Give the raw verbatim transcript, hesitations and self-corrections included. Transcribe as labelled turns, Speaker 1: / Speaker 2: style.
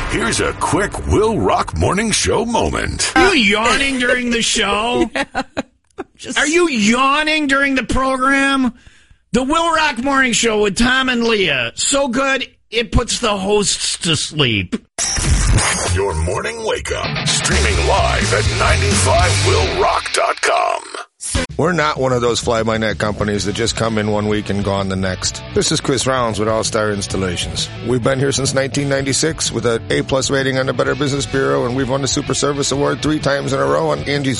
Speaker 1: Here's a quick Will Rock Morning Show moment.
Speaker 2: Are you yawning during the show?
Speaker 3: Yeah. Just...
Speaker 2: Are you yawning during the program? The Will Rock Morning Show with Tom and Leah. So good, it puts the hosts to sleep.
Speaker 1: Your morning wake up. Streaming live at ninety-five will rock dot com.
Speaker 4: We're not one of those fly-by-night companies that just come in one week and gone the next. This is Chris Rounds with All-Star Installations. We've been here since nineteen ninety-six with an A-plus rating on the Better Business Bureau, and we've won the Super Service Award three times in a row on Angie's